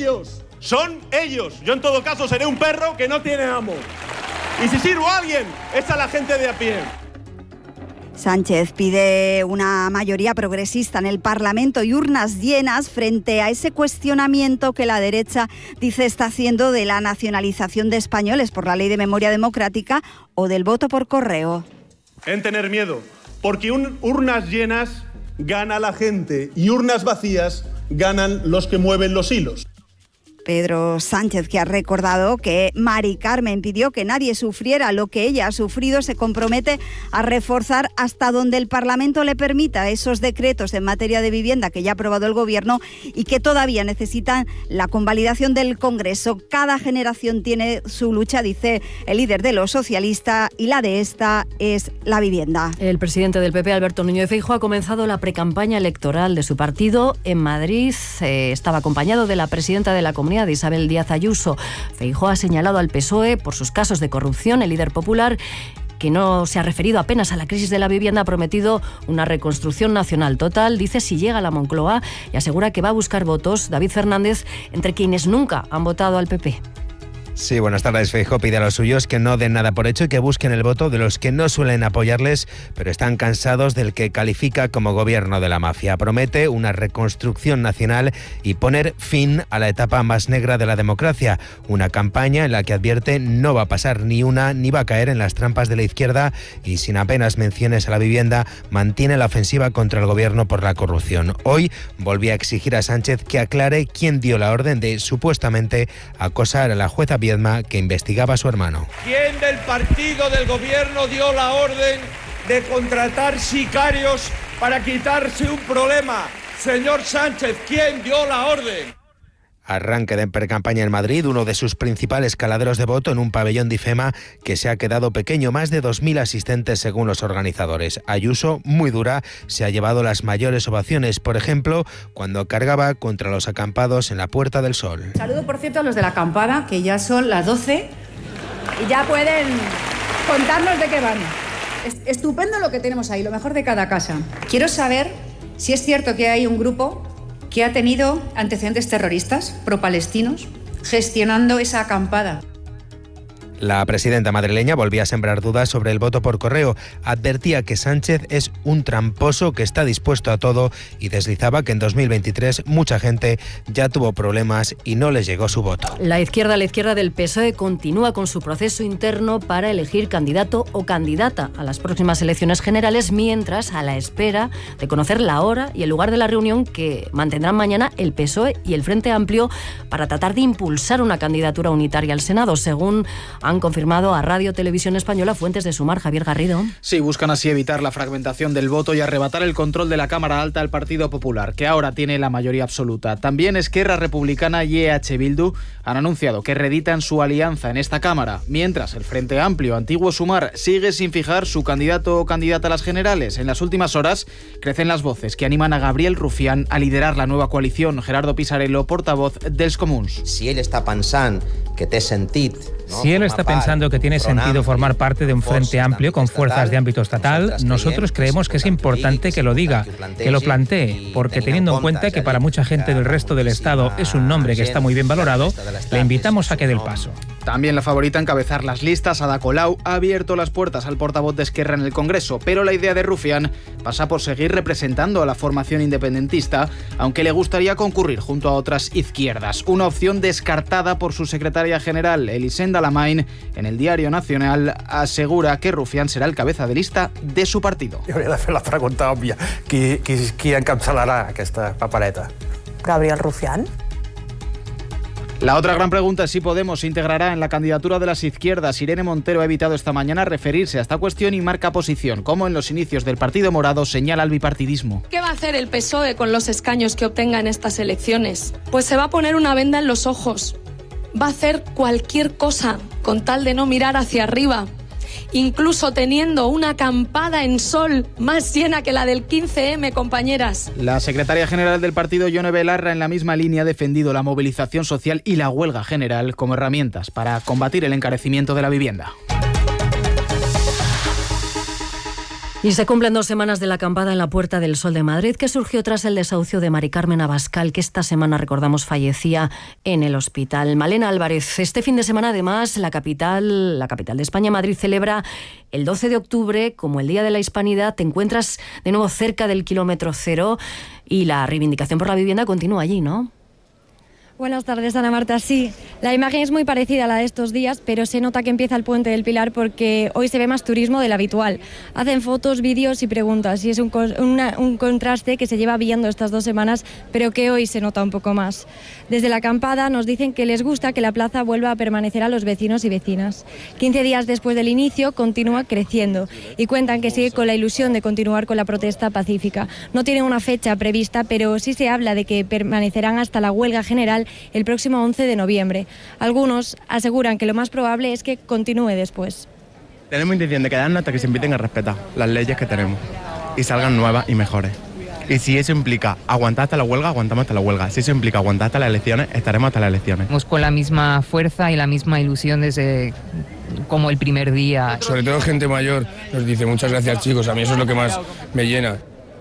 ellos. Son ellos. Yo en todo caso seré un perro que no tiene amo. Y si sirvo a alguien, es a la gente de a pie. Sánchez pide una mayoría progresista en el Parlamento y urnas llenas frente a ese cuestionamiento que la derecha dice está haciendo de la nacionalización de españoles por la Ley de Memoria Democrática o del voto por correo. En tener miedo, porque urnas llenas gana la gente y urnas vacías ganan los que mueven los hilos. Pedro Sánchez, que ha recordado que Mari Carmen pidió que nadie sufriera lo que ella ha sufrido, se compromete a reforzar hasta donde el Parlamento le permita esos decretos en materia de vivienda que ya ha aprobado el Gobierno y que todavía necesitan la convalidación del Congreso. Cada generación tiene su lucha, dice el líder de los socialistas, y la de esta es la vivienda. El presidente del PP, Alberto Núñez Feijóo, ha comenzado la precampaña electoral de su partido en Madrid. Estaba acompañado de la presidenta de la Comunidad, de Isabel Díaz Ayuso. Feijóo ha señalado al PSOE por sus casos de corrupción. El líder popular, que no se ha referido apenas a la crisis de la vivienda, ha prometido una reconstrucción nacional total. Dice si llega a la Moncloa y asegura que va a buscar votos, David Fernández, entre quienes nunca han votado al PP. Sí, buenas tardes. Feijóo pide a los suyos que no den nada por hecho y que busquen el voto de los que no suelen apoyarles, pero están cansados del que califica como gobierno de la mafia. Promete una reconstrucción nacional y poner fin a la etapa más negra de la democracia. Una campaña en la que advierte no va a pasar ni una ni va a caer en las trampas de la izquierda y sin apenas menciones a la vivienda mantiene la ofensiva contra el gobierno por la corrupción. Hoy volvía a exigir a Sánchez que aclare quién dio la orden de supuestamente acosar a la jueza Viedma que investigaba a su hermano. ¿Quién del partido del gobierno dio la orden de contratar sicarios para quitarse un problema? Señor Sánchez, ¿quién dio la orden? Arranque de precampaña en Madrid, uno de sus principales caladeros de voto en un pabellón de IFEMA que se ha quedado pequeño, más de 2.000 asistentes según los organizadores. Ayuso, muy dura, se ha llevado las mayores ovaciones, por ejemplo, cuando cargaba contra los acampados en la Puerta del Sol. Saludo, por cierto, a los de la acampada, que ya son las 12 y ya pueden contarnos de qué van. Estupendo lo que tenemos ahí, lo mejor de cada casa. Quiero saber si es cierto que hay un grupo que ha tenido antecedentes terroristas pro-palestinos gestionando esa acampada. La presidenta madrileña volvía a sembrar dudas sobre el voto por correo. Advertía que Sánchez es un tramposo que está dispuesto a todo y deslizaba que en 2023 mucha gente ya tuvo problemas y no les llegó su voto. La izquierda del PSOE continúa con su proceso interno para elegir candidato o candidata a las próximas elecciones generales, mientras a la espera de conocer la hora y el lugar de la reunión que mantendrán mañana el PSOE y el Frente Amplio para tratar de impulsar una candidatura unitaria al Senado, según han confirmado a Radio Televisión Española fuentes de Sumar. Javier Garrido. Sí, buscan así evitar la fragmentación del voto y arrebatar el control de la Cámara Alta al Partido Popular, que ahora tiene la mayoría absoluta. También Esquerra Republicana y EH Bildu han anunciado que reeditan su alianza en esta Cámara, mientras el Frente Amplio, antiguo Sumar, sigue sin fijar su candidato o candidata a las generales. En las últimas horas crecen las voces que animan a Gabriel Rufián a liderar la nueva coalición. Gerardo Pisarello, portavoz dels Comuns. Si él está pensando que té sentit... Si él está pensando que tiene sentido formar parte de un Frente Amplio con fuerzas de ámbito estatal, nosotros creemos que es importante que lo diga, que lo plantee, porque teniendo en cuenta que para mucha gente del resto del Estado es un nombre que está muy bien valorado, le invitamos a que dé el paso. También la favorita a encabezar las listas, Ada Colau, ha abierto las puertas al portavoz de Esquerra en el Congreso, pero la idea de Rufián pasa por seguir representando a la formación independentista, aunque le gustaría concurrir junto a otras izquierdas. Una opción descartada por su secretaria general, Elisenda Lamain, en el Diario Nacional, asegura que Rufián será el cabeza de lista de su partido. Jo hauria de fer la pregunta òbvia. Qui encapçalarà aquesta papereta? Gabriel Rufián. La otra gran pregunta es si Podemos se integrará en la candidatura de las izquierdas. Irene Montero ha evitado esta mañana referirse a esta cuestión y marca posición, como en los inicios del Partido Morado señala el bipartidismo. ¿Qué va a hacer el PSOE con los escaños que obtenga en estas elecciones? Pues se va a poner una venda en los ojos. Va a hacer cualquier cosa con tal de no mirar hacia arriba. Incluso teniendo una acampada en Sol más llena que la del 15M, compañeras. La secretaria general del partido, Yone Belarra, en la misma línea ha defendido la movilización social y la huelga general como herramientas para combatir el encarecimiento de la vivienda. Y se cumplen 2 semanas de la acampada en la Puerta del Sol de Madrid, que surgió tras el desahucio de Mari Carmen Abascal, que esta semana, recordamos, fallecía en el hospital. Malena Álvarez, este fin de semana, además, la capital de España, Madrid, celebra el 12 de octubre como el Día de la Hispanidad. Te encuentras de nuevo cerca del kilómetro cero y la reivindicación por la vivienda continúa allí, ¿no? Buenas tardes, Ana Marta. Sí, la imagen es muy parecida a la de estos días, pero se nota que empieza el Puente del Pilar porque hoy se ve más turismo del habitual. Hacen fotos, vídeos y preguntas, y es un contraste que se lleva viendo estas 2 semanas, pero que hoy se nota un poco más. Desde la acampada nos dicen que les gusta que la plaza vuelva a permanecer a los vecinos y vecinas. 15 días después del inicio continúa creciendo y cuentan que sigue con la ilusión de continuar con la protesta pacífica. No tienen una fecha prevista, pero sí se habla de que permanecerán hasta la huelga general el próximo 11 de noviembre. Algunos aseguran que lo más probable es que continúe después. Tenemos intención de quedarnos hasta que se inviten a respetar las leyes que tenemos y salgan nuevas y mejores. Y si eso implica aguantar hasta la huelga, aguantamos hasta la huelga. Si eso implica aguantar hasta las elecciones, estaremos hasta las elecciones. Estamos con la misma fuerza y la misma ilusión desde como el primer día. Sobre todo gente mayor nos dice muchas gracias, chicos, a mí eso es lo que más me llena.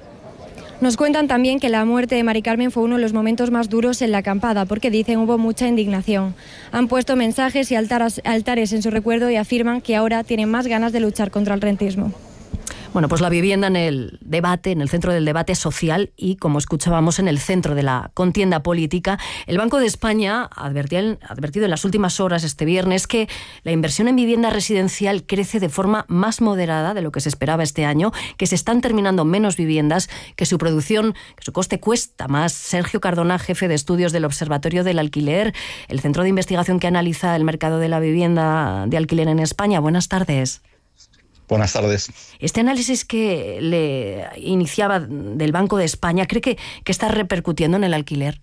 Nos cuentan también que la muerte de Mari Carmen fue uno de los momentos más duros en la acampada, porque dicen hubo mucha indignación. Han puesto mensajes y altares en su recuerdo y afirman que ahora tienen más ganas de luchar contra el rentismo. Bueno, pues la vivienda en el debate, en el centro del debate social y, como escuchábamos, en el centro de la contienda política. El Banco de España ha advertido en las últimas horas este viernes que la inversión en vivienda residencial crece de forma más moderada de lo que se esperaba este año, que se están terminando menos viviendas, que su producción, que su coste cuesta más. Sergio Cardona, jefe de estudios del Observatorio del Alquiler, el centro de investigación que analiza el mercado de la vivienda de alquiler en España. Buenas tardes. Buenas tardes. Este análisis que le iniciaba del Banco de España, ¿cree que está repercutiendo en el alquiler?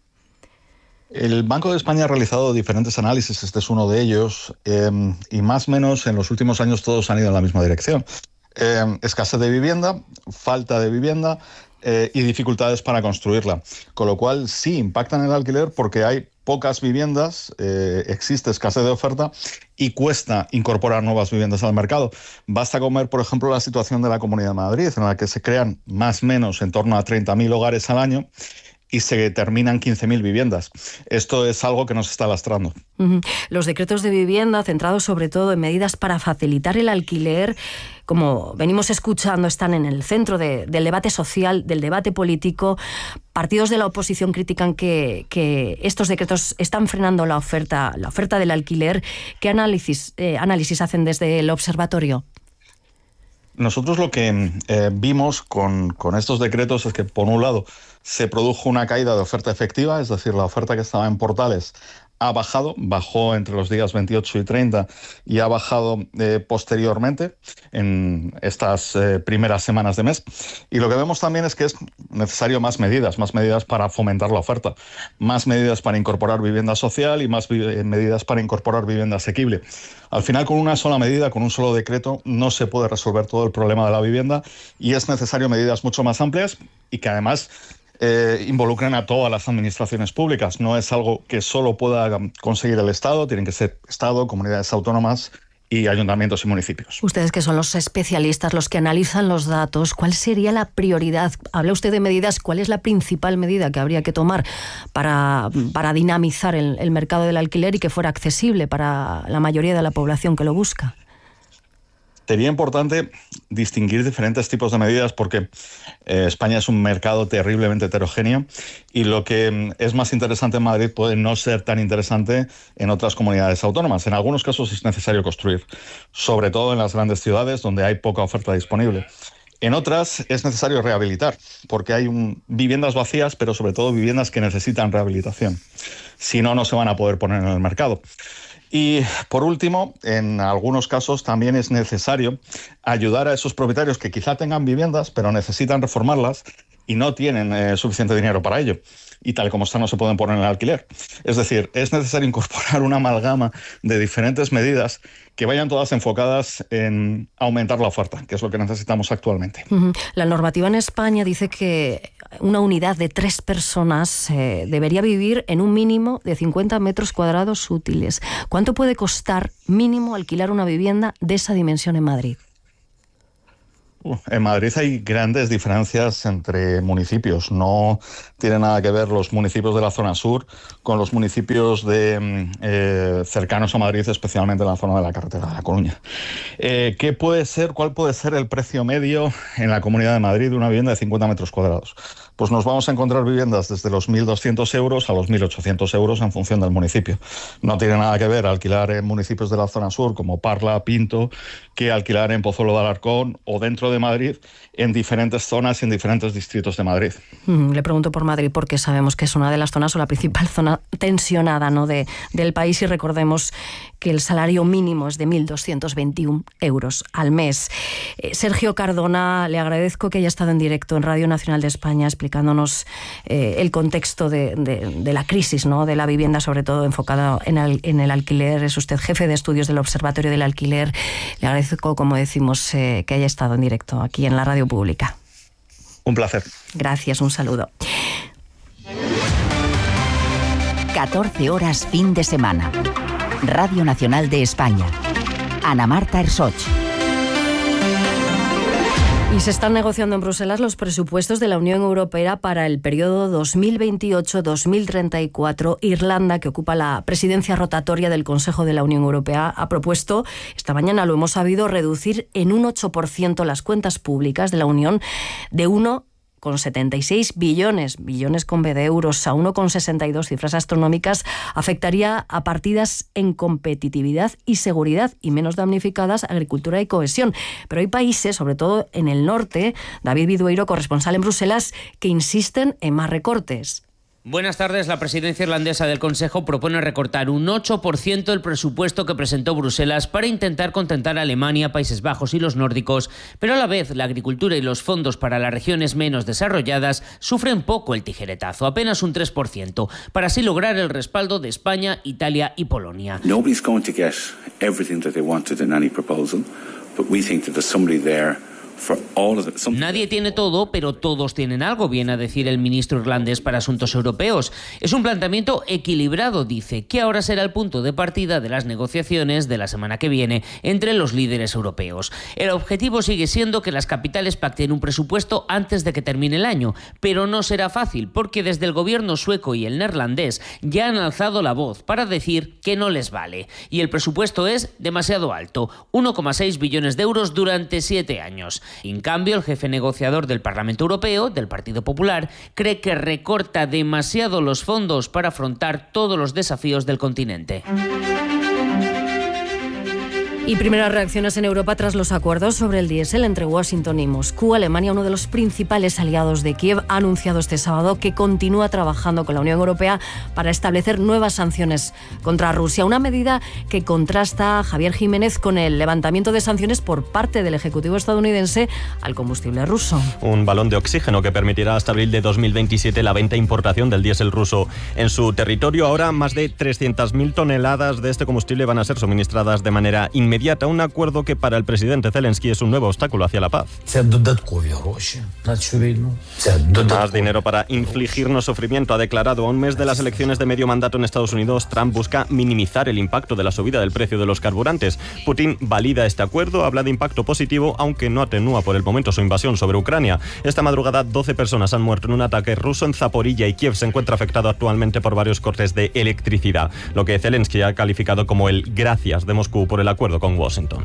El Banco de España ha realizado diferentes análisis, este es uno de ellos, y más o menos en los últimos años todos han ido en la misma dirección. Escasez de vivienda, falta de vivienda y dificultades para construirla. Con lo cual sí impacta en el alquiler porque hay pocas viviendas, existe escasez de oferta y cuesta incorporar nuevas viviendas al mercado. Basta con ver, por ejemplo, la situación de la Comunidad de Madrid, en la que se crean más o menos en torno a 30.000 hogares al año y se terminan 15.000 viviendas. Esto es algo que nos está lastrando. Los decretos de vivienda, centrados sobre todo en medidas para facilitar el alquiler, como venimos escuchando, están en el centro del debate social, del debate político. Partidos de la oposición critican que estos decretos están frenando la oferta del alquiler. ¿Qué análisis hacen desde el observatorio? Nosotros lo que vimos con estos decretos es que, por un lado, se produjo una caída de oferta efectiva, es decir, la oferta que estaba en portales bajó entre los días 28 y 30 y ha bajado posteriormente en estas primeras semanas de mes. Y lo que vemos también es que es necesario más medidas para fomentar la oferta, más medidas para incorporar vivienda social y más medidas para incorporar vivienda asequible. Al final, con una sola medida, con un solo decreto, no se puede resolver todo el problema de la vivienda y es necesario medidas mucho más amplias y que además involucren a todas las administraciones públicas. No es algo que solo pueda conseguir el Estado, tienen que ser Estado, comunidades autónomas y ayuntamientos y municipios. Ustedes, que son los especialistas, los que analizan los datos, ¿cuál sería la prioridad? Habla usted de medidas, ¿cuál es la principal medida que habría que tomar para dinamizar el mercado del alquiler y que fuera accesible para la mayoría de la población que lo busca? Sería importante distinguir diferentes tipos de medidas porque España es un mercado terriblemente heterogéneo y lo que es más interesante en Madrid puede no ser tan interesante en otras comunidades autónomas. En algunos casos es necesario construir, sobre todo en las grandes ciudades donde hay poca oferta disponible. En otras es necesario rehabilitar porque hay viviendas vacías, pero sobre todo viviendas que necesitan rehabilitación. Si no, no se van a poder poner en el mercado. Y, por último, en algunos casos también es necesario ayudar a esos propietarios que quizá tengan viviendas, pero necesitan reformarlas y no tienen suficiente dinero para ello. Y tal como están, no se pueden poner en el alquiler. Es decir, es necesario incorporar una amalgama de diferentes medidas que vayan todas enfocadas en aumentar la oferta, que es lo que necesitamos actualmente. La normativa en España dice que una unidad de 3 personas debería vivir en un mínimo de 50 metros cuadrados útiles. ¿Cuánto puede costar mínimo alquilar una vivienda de esa dimensión en Madrid? En Madrid hay grandes diferencias entre municipios. No tiene nada que ver los municipios de la zona sur con los municipios cercanos a Madrid, especialmente en la zona de la carretera de La Coruña. ¿Cuál puede ser el precio medio en la Comunidad de Madrid de una vivienda de 50 metros cuadrados? Pues nos vamos a encontrar viviendas desde los 1.200 euros a los 1.800 euros en función del municipio. No tiene nada que ver alquilar en municipios de la zona sur como Parla, Pinto, que alquilar en Pozuelo de Alarcón o dentro de Madrid en diferentes zonas y en diferentes distritos de Madrid. Le pregunto por Madrid porque sabemos que es una de las zonas o la principal zona tensionada, ¿no?, del país, y recordemos que el salario mínimo es de 1.221 euros al mes. Sergio Cardona, le agradezco que haya estado en directo en Radio Nacional de España explicándonos el contexto de la crisis, ¿no?, de la vivienda, sobre todo enfocada en el alquiler. Es usted jefe de estudios del Observatorio del Alquiler. Le agradezco, como decimos, que haya estado en directo aquí en la radio pública. Un placer. Gracias, un saludo. 14 horas fin de semana. Radio Nacional de España. Ana Marta Ersoch. Y se están negociando en Bruselas los presupuestos de la Unión Europea para el periodo 2028-2034. Irlanda, que ocupa la presidencia rotatoria del Consejo de la Unión Europea, ha propuesto, esta mañana lo hemos sabido, reducir en un 8% las cuentas públicas de la Unión de 1,76 billones con B de euros a 1,62, cifras astronómicas, afectaría a partidas en competitividad y seguridad y menos damnificadas, agricultura y cohesión. Pero hay países, sobre todo en el norte, David Vidueiro, corresponsal en Bruselas, que insisten en más recortes. Buenas tardes. La presidencia irlandesa del Consejo propone recortar un 8% el presupuesto que presentó Bruselas para intentar contentar a Alemania, Países Bajos y los nórdicos, pero a la vez la agricultura y los fondos para las regiones menos desarrolladas sufren poco el tijeretazo, apenas un 3%, para así lograr el respaldo de España, Italia y Polonia. Nobody's going to get everything that they wanted in any proposal, but we think that there's somebody there. Nadie tiene todo, pero todos tienen algo, viene a decir el ministro irlandés para Asuntos Europeos. Es un planteamiento equilibrado, dice, que ahora será el punto de partida de las negociaciones de la semana que viene entre los líderes europeos. El objetivo sigue siendo que las capitales pacten un presupuesto antes de que termine el año, pero no será fácil porque desde el gobierno sueco y el neerlandés ya han alzado la voz para decir que no les vale. Y el presupuesto es demasiado alto, 1,6 billones de euros durante 7 años. En cambio, el jefe negociador del Parlamento Europeo, del Partido Popular, cree que recorta demasiado los fondos para afrontar todos los desafíos del continente. Y primeras reacciones en Europa tras los acuerdos sobre el diésel entre Washington y Moscú. Alemania, uno de los principales aliados de Kiev, ha anunciado este sábado que continúa trabajando con la Unión Europea para establecer nuevas sanciones contra Rusia. Una medida que contrasta Javier Jiménez con el levantamiento de sanciones por parte del Ejecutivo estadounidense al combustible ruso. Un balón de oxígeno que permitirá hasta abril de 2027 la venta e importación del diésel ruso en su territorio. Ahora más de 300.000 toneladas de este combustible van a ser suministradas de manera inmediata, un acuerdo que para el presidente Zelensky es un nuevo obstáculo hacia la paz. Más dinero para infligirnos sufrimiento, ha declarado. A un mes de las elecciones de medio mandato en Estados Unidos, Trump busca minimizar el impacto de la subida del precio de los carburantes. Putin valida este acuerdo, habla de impacto positivo, aunque no atenúa por el momento su invasión sobre Ucrania. Esta madrugada 12 personas han muerto en un ataque ruso en Zaporilla y Kiev se encuentra afectado actualmente por varios cortes de electricidad, lo que Zelensky ha calificado como el gracias de Moscú por el acuerdo con Washington.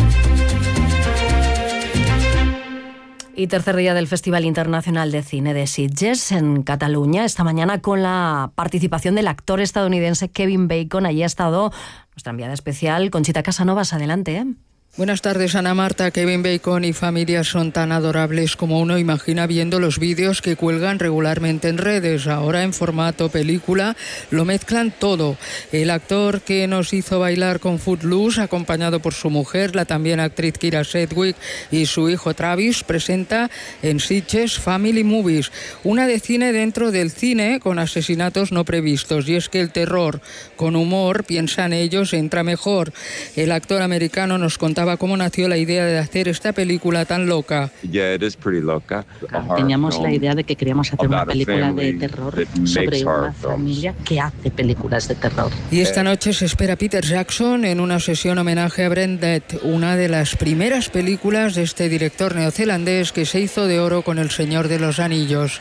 Y tercer día del Festival Internacional de Cine de Sitges en Cataluña, esta mañana con la participación del actor estadounidense Kevin Bacon. Allí ha estado nuestra enviada especial Conchita Casanovas. Adelante, ¿eh? Buenas tardes, Ana Marta. Kevin Bacon y familia son tan adorables como uno imagina viendo los vídeos que cuelgan regularmente en redes. Ahora en formato película lo mezclan todo. El actor que nos hizo bailar con Footloose, acompañado por su mujer, la también actriz Kira Sedgwick, y su hijo Travis, presenta en Sitges Family Movies, una de cine dentro del cine con asesinatos no previstos. Y es que el terror con humor, piensan ellos, entra mejor. El actor americano nos contaba contaba cómo nació la idea de hacer esta película tan loca. Teníamos la idea de que queríamos hacer una película de terror sobre una familia que hace películas de terror. Y esta noche se espera Peter Jackson en una sesión homenaje a Brent Dead, una de las primeras películas de este director neozelandés que se hizo de oro con El Señor de los Anillos.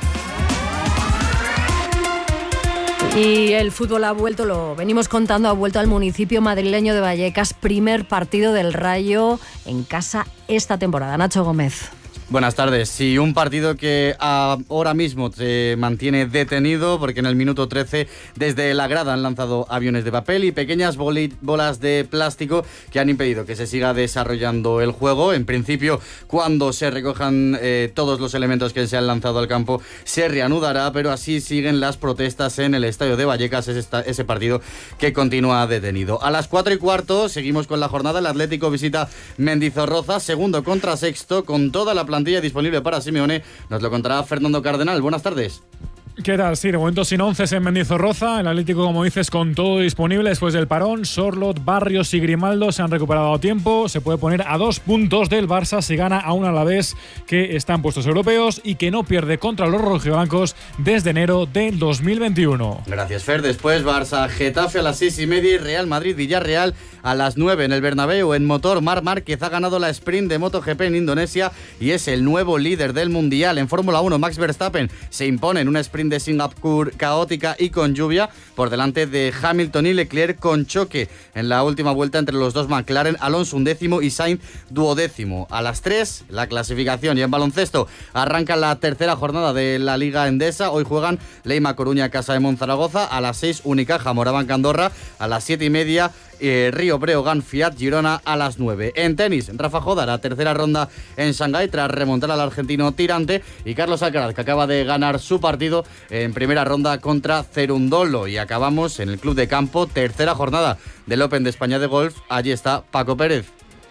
Y el fútbol ha vuelto, lo venimos contando, ha vuelto al municipio madrileño de Vallecas. Primer partido del Rayo en casa esta temporada. Nacho Gómez. Buenas tardes. Sí, un partido que ahora mismo se mantiene detenido porque en el minuto 13 desde la grada han lanzado aviones de papel y pequeñas bolas de plástico que han impedido que se siga desarrollando el juego. En principio, cuando se recojan todos los elementos que se han lanzado al campo, se reanudará, pero así siguen las protestas en el estadio de Vallecas, ese partido que continúa detenido. A las 4:15 seguimos con la jornada. El Atlético visita Mendizorroza, segundo contra sexto, con toda la plantilla disponible para Simeone. Nos lo contará Fernando Cardenal. Buenas tardes. ¿Qué tal? Sí, de momento sin 11 en Mendizorroza. El Atlético, como dices, con todo disponible después del parón. Sorlot, Barrios y Grimaldo se han recuperado a tiempo. Se puede poner a 2 puntos del Barça si gana a un Alavés que está en puestos europeos y que no pierde contra los rojiblancos desde enero del 2021. Gracias, Fer. Después Barça, Getafe a las 6:30 y Real Madrid, Villarreal a las 9 en el Bernabéu. En motor, Marc Márquez ha ganado la sprint de MotoGP en Indonesia y es el nuevo líder del Mundial. En Fórmula 1, Max Verstappen se impone en una sprint de Singapur caótica y con lluvia por delante de Hamilton y Leclerc con choque en la última vuelta entre los dos McLaren, Alonso 11º y Sainz 12º. A las 3 la clasificación. Y en baloncesto arranca la tercera jornada de la Liga Endesa. Hoy juegan Leima Coruña, Casa de Monzaragoza. A las 6 Unicaja, Morabanca Andorra. A las 7:30 Río Breogán, Fiat Girona a las 9. En tenis, Rafa Jodar, tercera ronda en Shanghái tras remontar al argentino Tirante, y Carlos Alcaraz, que acaba de ganar su partido en primera ronda contra Cerundolo. Y acabamos en el Club de Campo, tercera jornada del Open de España de golf. Allí está Paco Pérez.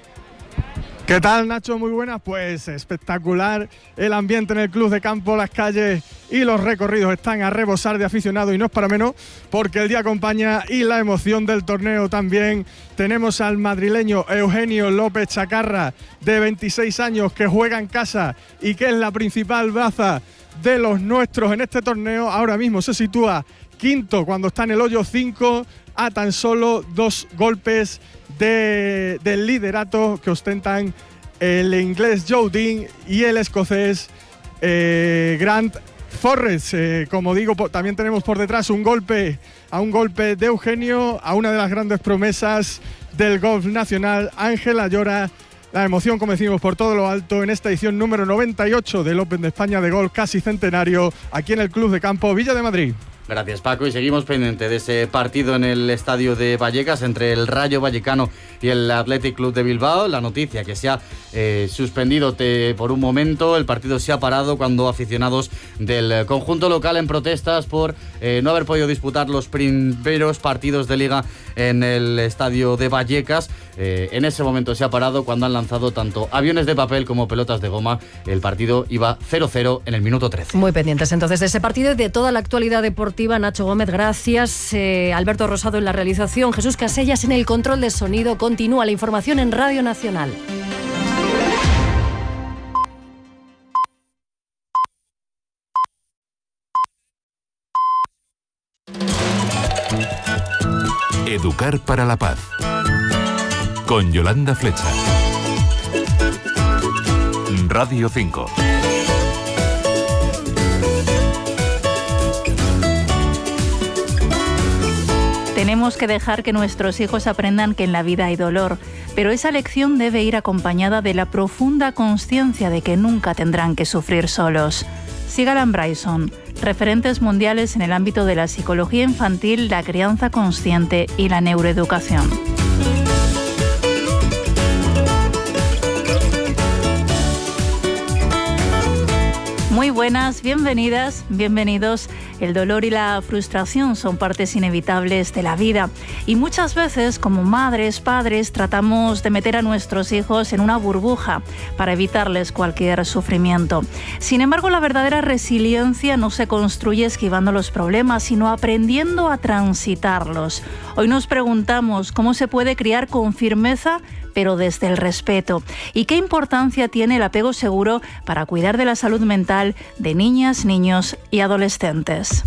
¿Qué tal, Nacho? Muy buenas. Pues espectacular el ambiente en el Club de Campo, las calles y los recorridos están a rebosar de aficionados y no es para menos porque el día acompaña y la emoción del torneo también. Tenemos al madrileño Eugenio López Chacarra, de 26 años, que juega en casa y que es la principal baza de los nuestros en este torneo. Ahora mismo se sitúa quinto cuando está en el hoyo 5, a tan solo 2 golpes del liderato que ostentan el inglés Joe Dean y el escocés Grant Forrest. Como digo, también tenemos por detrás un golpe de Eugenio, a una de las grandes promesas del golf nacional, Ángel Ayora. La emoción, como decimos, por todo lo alto en esta edición número 98 del Open de España de golf, casi centenario, aquí en el Club de Campo Villa de Madrid. Gracias, Paco, y seguimos pendiente de ese partido en el estadio de Vallecas entre el Rayo Vallecano y el Athletic Club de Bilbao. La noticia que se ha suspendido por un momento, el partido se ha parado cuando aficionados del conjunto local en protestas por no haber podido disputar los primeros partidos de Liga en el estadio de Vallecas. En ese momento se ha parado cuando han lanzado tanto aviones de papel como pelotas de goma. El partido iba 0-0 en el minuto 13. Muy pendientes entonces de ese partido y de toda la actualidad deportiva. Nacho Gómez, gracias. Alberto Rosado en la realización, Jesús Casellas en el control de sonido. Continúa la información en Radio Nacional. Educar para la paz. Con Yolanda Flecha. Radio 5. Tenemos que dejar que nuestros hijos aprendan que en la vida hay dolor, pero esa lección debe ir acompañada de la profunda conciencia de que nunca tendrán que sufrir solos. Sigalan Bryson, referentes mundiales en el ámbito de la psicología infantil, la crianza consciente y la neuroeducación. Muy buenas, bienvenidas, bienvenidos. El dolor y la frustración son partes inevitables de la vida y muchas veces como madres, padres, tratamos de meter a nuestros hijos en una burbuja para evitarles cualquier sufrimiento. Sin embargo, la verdadera resiliencia no se construye esquivando los problemas, sino aprendiendo a transitarlos. Hoy nos preguntamos cómo se puede criar con firmeza, pero desde el respeto. ¿Y qué importancia tiene el apego seguro para cuidar de la salud mental de niñas, niños y adolescentes?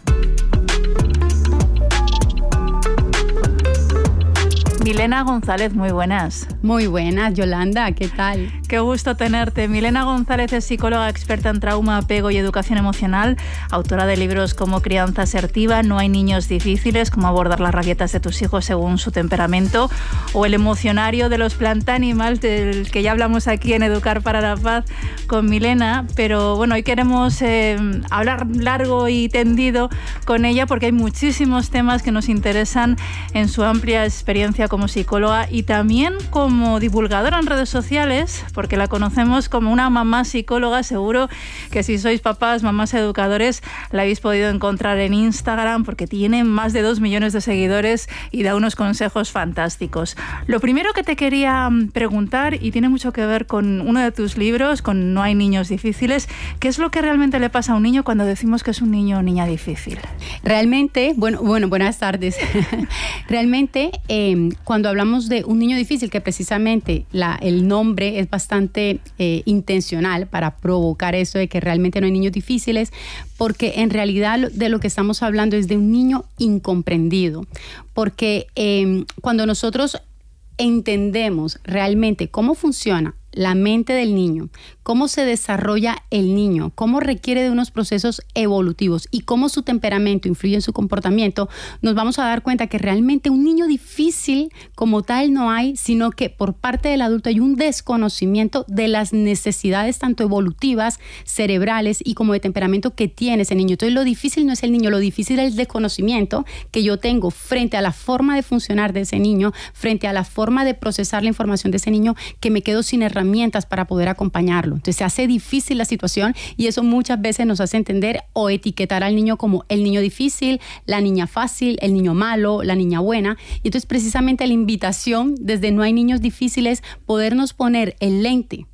Milena González, muy buenas. Muy buenas, Yolanda, ¿qué tal? Qué gusto tenerte. Milena González es psicóloga experta en trauma, apego y educación emocional, autora de libros como Crianza asertiva, No hay niños difíciles, cómo abordar las rabietas de tus hijos según su temperamento, o el emocionario de los plant animals, del que ya hablamos aquí en Educar para la Paz con Milena. Pero bueno, hoy queremos hablar largo y tendido con ella porque hay muchísimos temas que nos interesan en su amplia experiencia como psicóloga y también como divulgadora en redes sociales, porque la conocemos como una mamá psicóloga. Seguro que si sois papás, mamás educadores, la habéis podido encontrar en Instagram porque tiene más de 2 millones de seguidores y da unos consejos fantásticos. Lo primero que te quería preguntar, y tiene mucho que ver con uno de tus libros, con No hay niños difíciles, ¿qué es lo que realmente le pasa a un niño cuando decimos que es un niño o niña difícil? Realmente, bueno, buenas tardes. Realmente, cuando hablamos de un niño difícil, que precisamente el nombre es bastante intencional para provocar eso de que realmente no hay niños difíciles, porque en realidad de lo que estamos hablando es de un niño incomprendido. Porque cuando nosotros entendemos realmente cómo funciona la mente del niño, cómo se desarrolla el niño, cómo requiere de unos procesos evolutivos y cómo su temperamento influye en su comportamiento, nos vamos a dar cuenta que realmente un niño difícil como tal no hay, sino que por parte del adulto hay un desconocimiento de las necesidades tanto evolutivas, cerebrales y como de temperamento que tiene ese niño. Entonces lo difícil no es el niño, lo difícil es el desconocimiento que yo tengo frente a la forma de funcionar de ese niño, frente a la forma de procesar la información de ese niño, que me quedo sin herramientas para poder acompañarlo. Entonces se hace difícil la situación y eso muchas veces nos hace entender o etiquetar al niño como el niño difícil, la niña fácil, el niño malo, la niña buena. Y entonces precisamente la invitación desde No hay niños difíciles, podernos poner el lente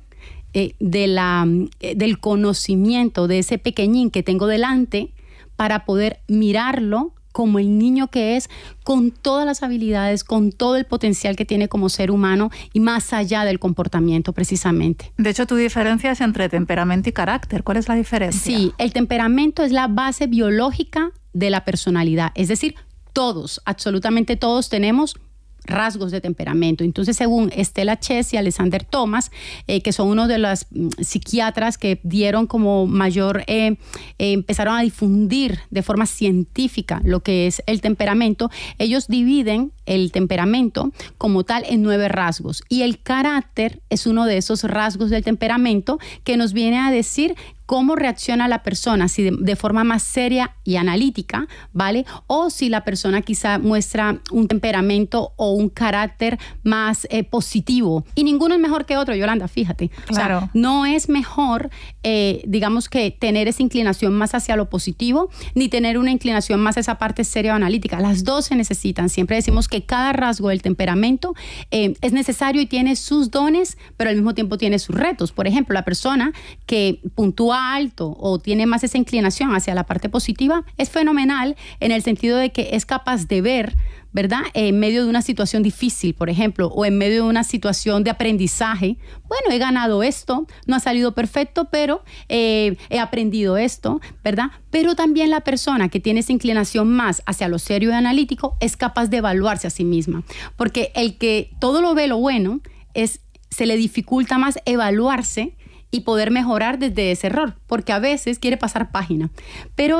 del conocimiento de ese pequeñín que tengo delante para poder mirarlo como el niño que es, con todas las habilidades, con todo el potencial que tiene como ser humano y más allá del comportamiento precisamente. De hecho, tu diferencia es entre temperamento y carácter. ¿Cuál es la diferencia? Sí, el temperamento es la base biológica de la personalidad. Es decir, todos, absolutamente todos tenemos rasgos de temperamento. Entonces, según Stella Chess y Alexander Thomas, que son uno de los psiquiatras que dieron como mayor, empezaron a difundir de forma científica lo que es el temperamento, ellos dividen el temperamento como tal en 9 rasgos y el carácter es uno de esos rasgos del temperamento que nos viene a decir cómo reacciona la persona, si de forma más seria y analítica, ¿vale? O si la persona quizá muestra un temperamento o un carácter más positivo. Y ninguno es mejor que otro, Yolanda, fíjate. Claro. O sea, no es mejor, digamos que tener esa inclinación más hacia lo positivo, ni tener una inclinación más a esa parte seria o analítica. Las dos se necesitan. Siempre decimos que cada rasgo del temperamento es necesario y tiene sus dones, pero al mismo tiempo tiene sus retos. Por ejemplo, la persona que puntúa alto o tiene más esa inclinación hacia la parte positiva es fenomenal en el sentido de que es capaz de ver, ¿verdad? En medio de una situación difícil, por ejemplo, o en medio de una situación de aprendizaje. Bueno, he ganado esto, no ha salido perfecto, pero he aprendido esto, ¿verdad? Pero también la persona que tiene esa inclinación más hacia lo serio y analítico es capaz de evaluarse a sí misma. Porque el que todo lo ve lo bueno, se le dificulta más evaluarse y poder mejorar desde ese error, porque a veces quiere pasar página. Pero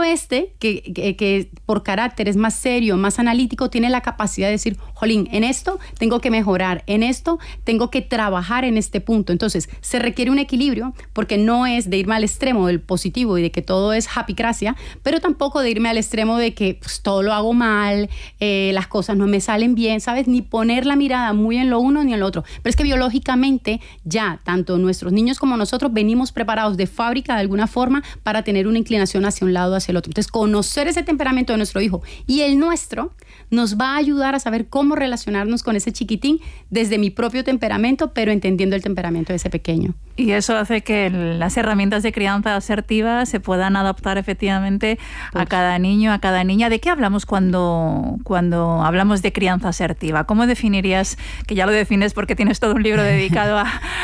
que por carácter es más serio, más analítico, tiene la capacidad de decir, jolín, en esto tengo que mejorar, en esto tengo que trabajar en este punto. Entonces, se requiere un equilibrio, porque no es de irme al extremo del positivo y de que todo es happycracia, pero tampoco de irme al extremo de que pues, todo lo hago mal, las cosas no me salen bien, ¿sabes? Ni poner la mirada muy en lo uno ni en lo otro. Pero es que biológicamente ya, tanto nuestros niños como nosotros, nosotros venimos preparados de fábrica de alguna forma para tener una inclinación hacia un lado o hacia el otro. Entonces, conocer ese temperamento de nuestro hijo y el nuestro nos va a ayudar a saber cómo relacionarnos con ese chiquitín desde mi propio temperamento, pero entendiendo el temperamento de ese pequeño. Y eso hace que las herramientas de crianza asertiva se puedan adaptar efectivamente a cada niño, a cada niña. ¿De qué hablamos cuando hablamos de crianza asertiva? ¿Cómo definirías, que ya lo defines porque tienes todo un libro dedicado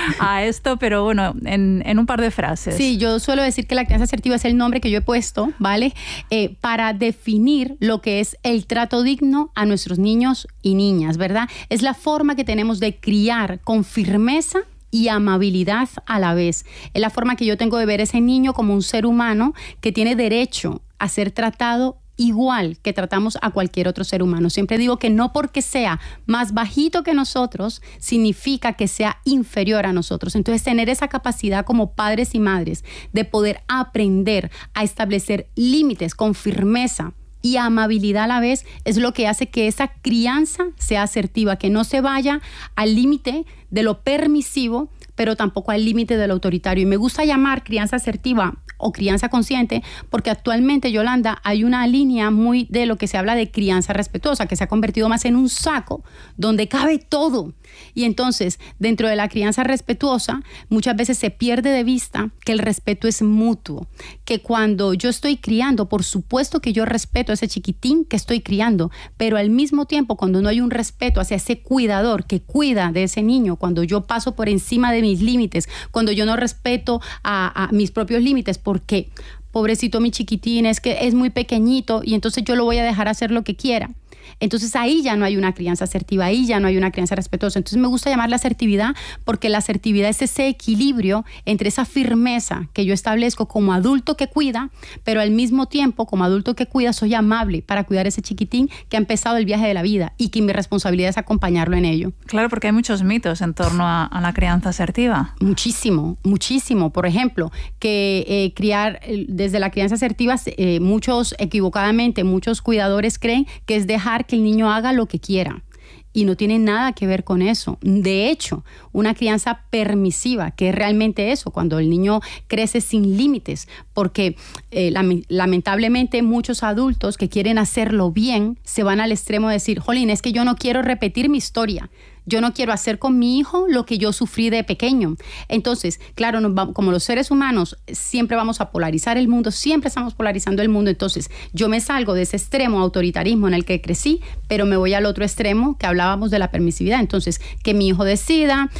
a esto, pero bueno, en un par de frases? Sí, yo suelo decir que la crianza asertiva es el nombre que yo he puesto, ¿vale? Para definir lo que es el trato digno a nuestros niños y niñas, ¿verdad? Es la forma que tenemos de criar con firmeza y amabilidad a la vez. Es la forma que yo tengo de ver a ese niño como un ser humano que tiene derecho a ser tratado igual que tratamos a cualquier otro ser humano. Siempre digo que no porque sea más bajito que nosotros significa que sea inferior a nosotros. Entonces, tener esa capacidad como padres y madres de poder aprender a establecer límites con firmeza y amabilidad a la vez es lo que hace que esa crianza sea asertiva, que no se vaya al límite de lo permisivo, pero tampoco al límite de lo autoritario. Y me gusta llamar crianza asertiva o crianza consciente porque actualmente, Yolanda, hay una línea muy de lo que se habla de crianza respetuosa, que se ha convertido más en un saco donde cabe todo. Y entonces, dentro de la crianza respetuosa, muchas veces se pierde de vista que el respeto es mutuo, que cuando yo estoy criando, por supuesto que yo respeto a ese chiquitín que estoy criando, pero al mismo tiempo, cuando no hay un respeto hacia ese cuidador que cuida de ese niño, cuando yo paso por encima de mis límites, cuando yo no respeto a mis propios límites, porque pobrecito mi chiquitín, es que es muy pequeñito y entonces yo lo voy a dejar hacer lo que quiera. Entonces ahí ya no hay una crianza asertiva, ahí ya no hay una crianza respetuosa. Entonces me gusta llamarla asertividad porque la asertividad es ese equilibrio entre esa firmeza que yo establezco como adulto que cuida, pero al mismo tiempo como adulto que cuida soy amable para cuidar a ese chiquitín que ha empezado el viaje de la vida y que mi responsabilidad es acompañarlo en ello. Claro, porque hay muchos mitos en torno a la crianza asertiva. Muchísimo, muchísimo. Por ejemplo, que criar desde la crianza asertiva, muchos equivocadamente, muchos cuidadores creen que es dejar que el niño haga lo que quiera. Y no tiene nada que ver con eso. De hecho, una crianza permisiva, que es realmente eso, cuando el niño crece sin límites, porque lamentablemente muchos adultos que quieren hacerlo bien se van al extremo de decir, jolín, es que yo no quiero repetir mi historia. Yo no quiero hacer con mi hijo lo que yo sufrí de pequeño. Entonces, claro, como los seres humanos siempre vamos a polarizar el mundo, siempre estamos polarizando el mundo. Entonces, yo me salgo de ese extremo autoritarismo en el que crecí, pero me voy al otro extremo que hablábamos de la permisividad. Entonces, que mi hijo decida,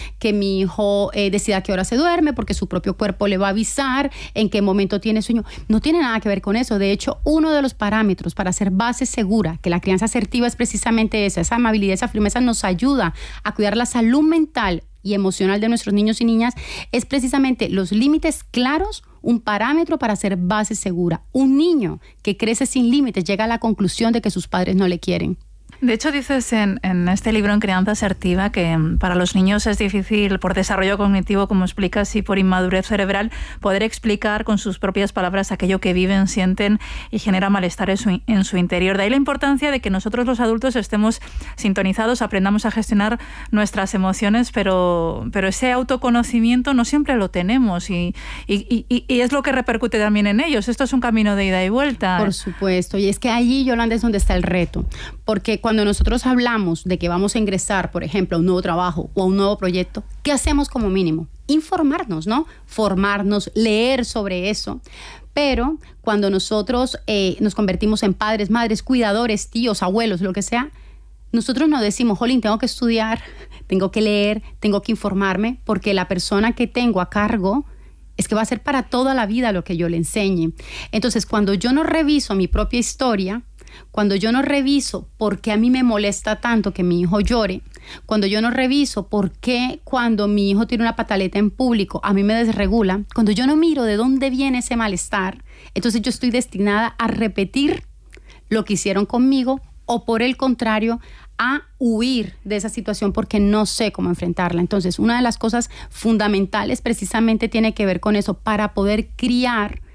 a qué hora se duerme, porque su propio cuerpo le va a avisar en qué momento tiene sueño. No tiene nada que ver con eso. De hecho, uno de los parámetros para hacer base segura, que la crianza asertiva es precisamente esa amabilidad, esa firmeza nos ayuda a cuidar la salud mental y emocional de nuestros niños y niñas, es precisamente los límites claros, un parámetro para hacer base segura. Un niño que crece sin límites llega a la conclusión de que sus padres no le quieren. De hecho, dices en este libro, en Crianza Asertiva, que para los niños es difícil, por desarrollo cognitivo, como explicas, y por inmadurez cerebral, poder explicar con sus propias palabras aquello que viven, sienten y genera malestar en su interior. De ahí la importancia de que nosotros los adultos estemos sintonizados, aprendamos a gestionar nuestras emociones, pero ese autoconocimiento no siempre lo tenemos y es lo que repercute también en ellos. Esto es un camino de ida y vuelta. Por supuesto, y es que allí, Yolanda, es donde está el reto, porque cuando nosotros hablamos de que vamos a ingresar, por ejemplo, a un nuevo trabajo o a un nuevo proyecto, ¿qué hacemos como mínimo? Informarnos, ¿no? Formarnos, leer sobre eso. Pero cuando nosotros nos convertimos en padres, madres, cuidadores, tíos, abuelos, lo que sea, nosotros no decimos, jolín, tengo que estudiar, tengo que leer, tengo que informarme, porque la persona que tengo a cargo es que va a ser para toda la vida lo que yo le enseñe. Entonces, cuando yo no reviso mi propia historia, cuando yo no reviso por qué a mí me molesta tanto que mi hijo llore, cuando yo no reviso por qué cuando mi hijo tiene una pataleta en público a mí me desregula, cuando yo no miro de dónde viene ese malestar, entonces yo estoy destinada a repetir lo que hicieron conmigo o por el contrario a huir de esa situación porque no sé cómo enfrentarla. Entonces, una de las cosas fundamentales precisamente tiene que ver con eso, para poder criar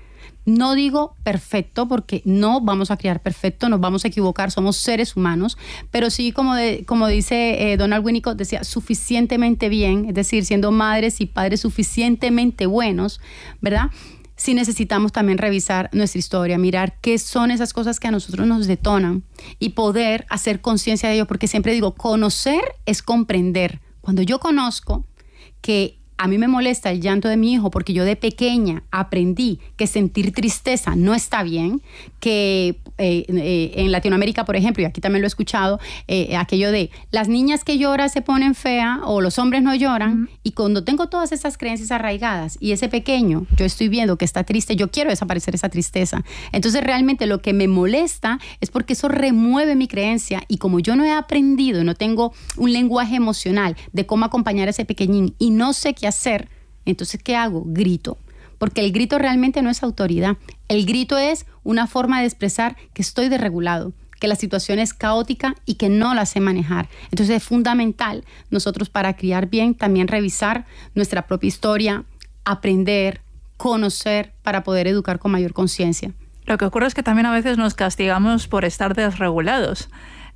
No digo perfecto, porque no vamos a criar perfecto, nos vamos a equivocar, somos seres humanos, pero sí, como dice Donald Winnicott, decía, suficientemente bien, es decir, siendo madres y padres suficientemente buenos, ¿verdad? Sí necesitamos también revisar nuestra historia, mirar qué son esas cosas que a nosotros nos detonan y poder hacer conciencia de ello, porque siempre digo, conocer es comprender. Cuando yo conozco que a mí me molesta el llanto de mi hijo porque yo de pequeña aprendí que sentir tristeza no está bien, que en Latinoamérica, por ejemplo, y aquí también lo he escuchado, aquello de las niñas que lloran se ponen feas o los hombres no lloran, y cuando tengo todas esas creencias arraigadas y ese pequeño, yo estoy viendo que está triste, yo quiero desaparecer esa tristeza. Entonces realmente lo que me molesta es porque eso remueve mi creencia, y como yo no he aprendido, no tengo un lenguaje emocional de cómo acompañar a ese pequeñín y no sé qué hacer, entonces ¿qué hago? Grito. Porque el grito realmente no es autoridad. El grito es una forma de expresar que estoy desregulado, que la situación es caótica y que no la sé manejar. Entonces es fundamental nosotros, para criar bien, también revisar nuestra propia historia, aprender, conocer, para poder educar con mayor conciencia. Lo que ocurre es que también a veces nos castigamos por estar desregulados.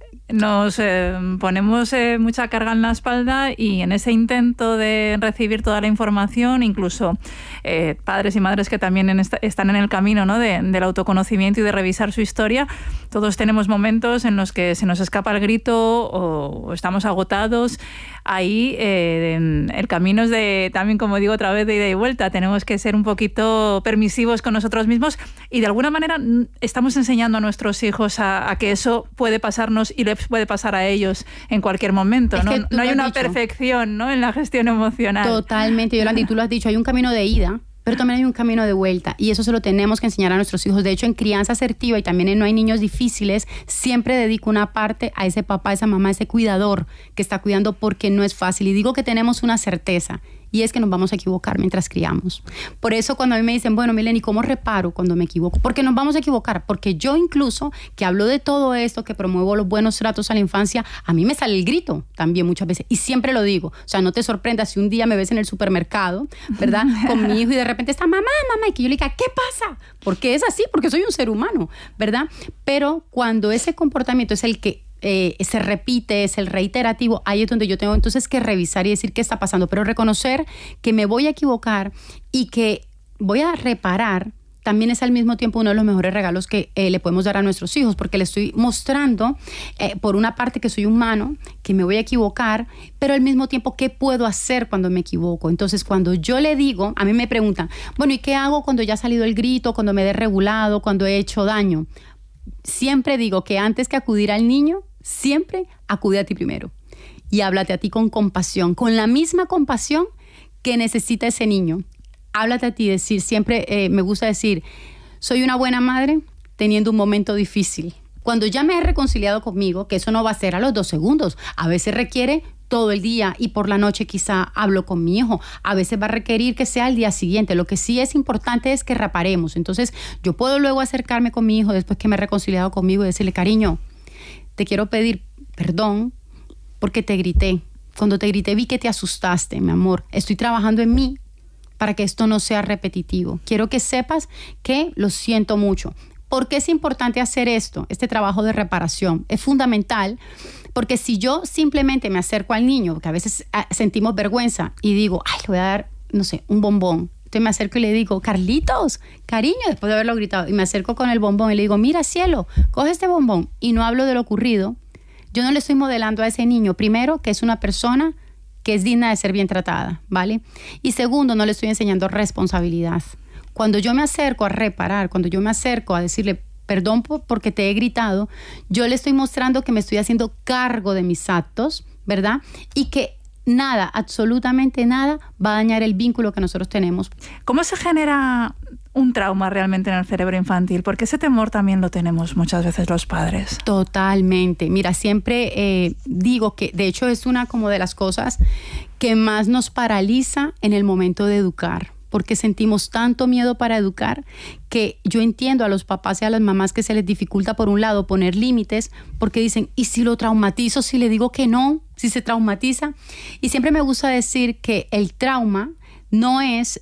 Nos ponemos mucha carga en la espalda, y en ese intento de recibir toda la información, incluso padres y madres que también están en el camino, ¿no?, del autoconocimiento y de revisar su historia, todos tenemos momentos en los que se nos escapa el grito o estamos agotados. Ahí el camino es también, como digo otra vez, de ida y vuelta. Tenemos que ser un poquito permisivos con nosotros mismos, y de alguna manera estamos enseñando a nuestros hijos a que eso puede pasarnos y les puede pasar a ellos en cualquier momento. No hay una perfección, ¿no?, en la gestión emocional. Totalmente, Yolanda, y tú lo has dicho, hay un camino de ida, pero también hay un camino de vuelta, y eso se lo tenemos que enseñar a nuestros hijos. De hecho, en Crianza Asertiva y también en No hay niños difíciles, siempre dedico una parte a ese papá, a esa mamá, a ese cuidador que está cuidando, porque no es fácil. Y digo que tenemos una certeza, y es que nos vamos a equivocar mientras criamos. Por eso cuando a mí me dicen, bueno, Mileni, ¿cómo reparo cuando me equivoco? Porque nos vamos a equivocar, porque yo incluso, que hablo de todo esto, que promuevo los buenos tratos a la infancia, a mí me sale el grito también muchas veces, y siempre lo digo. O sea, no te sorprendas si un día me ves en el supermercado, ¿verdad?, con mi hijo, y de repente está mamá, y que yo le diga, ¿qué pasa? Porque es así, porque soy un ser humano, ¿verdad? Pero cuando ese comportamiento es el que se repite, es el reiterativo, ahí es donde yo tengo entonces que revisar y decir qué está pasando, pero reconocer que me voy a equivocar y que voy a reparar también es al mismo tiempo uno de los mejores regalos que le podemos dar a nuestros hijos, porque le estoy mostrando por una parte que soy humano, que me voy a equivocar, pero al mismo tiempo qué puedo hacer cuando me equivoco. Entonces cuando yo le digo, a mí me preguntan, bueno, ¿y qué hago cuando ya ha salido el grito, cuando me he desregulado, cuando he hecho daño? Siempre digo que antes que acudir al niño, siempre acude a ti primero y háblate a ti con compasión, con la misma compasión que necesita ese niño. Háblate a ti, decir, siempre me gusta decir, soy una buena madre teniendo un momento difícil. Cuando ya me he reconciliado conmigo, que eso no va a ser a los 2 segundos, a veces requiere todo el día, y por la noche quizá hablo con mi hijo, a veces va a requerir que sea al día siguiente. Lo que sí es importante es que reparemos. Entonces yo puedo luego acercarme con mi hijo después que me he reconciliado conmigo y decirle, cariño, te quiero pedir perdón porque te grité. Cuando te grité vi que te asustaste, mi amor. Estoy trabajando en mí para que esto no sea repetitivo. Quiero que sepas que lo siento mucho. ¿Por qué es importante hacer esto? Este trabajo de reparación es fundamental, porque si yo simplemente me acerco al niño, porque a veces sentimos vergüenza, y digo, ay, le voy a dar, no sé, un bombón. Entonces me acerco y le digo, Carlitos, cariño, después de haberlo gritado, y me acerco con el bombón y le digo, mira, cielo, coge este bombón, y no hablo de lo ocurrido. Yo no le estoy modelando a ese niño, primero, que es una persona que es digna de ser bien tratada, ¿vale? Y segundo, no le estoy enseñando responsabilidad. Cuando yo me acerco a reparar, cuando yo me acerco a decirle, perdón porque te he gritado, yo le estoy mostrando que me estoy haciendo cargo de mis actos, ¿verdad? Y que nada, absolutamente nada, va a dañar el vínculo que nosotros tenemos. ¿Cómo se genera un trauma realmente en el cerebro infantil? Porque ese temor también lo tenemos muchas veces los padres. Totalmente. Mira, siempre digo que de hecho es una como de las cosas que más nos paraliza en el momento de educar, porque sentimos tanto miedo para educar que yo entiendo a los papás y a las mamás que se les dificulta, por un lado, poner límites, porque dicen, ¿y si lo traumatizo, si le digo que no, si se traumatiza? Y siempre me gusta decir que el trauma no es